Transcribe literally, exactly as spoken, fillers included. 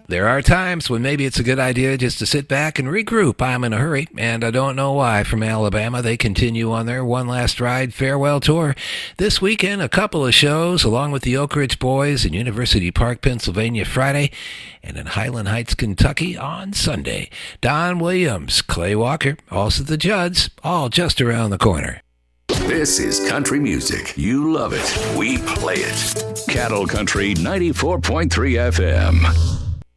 There are times when maybe it's a good idea just to sit back and regroup. I'm in a hurry, and I don't know why. From Alabama, they continue on their One Last Ride farewell tour. This weekend, a couple of shows, along with the Oak Ridge Boys in University Park, Pennsylvania, Friday, and in Highland Heights, Kentucky on Sunday. Don Williams, Clay Walker, also the Judds, all just around the corner. This is country music. You love it. We play it. Cattle Country ninety-four point three F M.